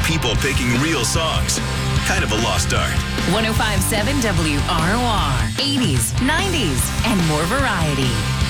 people picking real songs. Kind of a lost art. 1057 WROR. 80s, 90s, and more variety.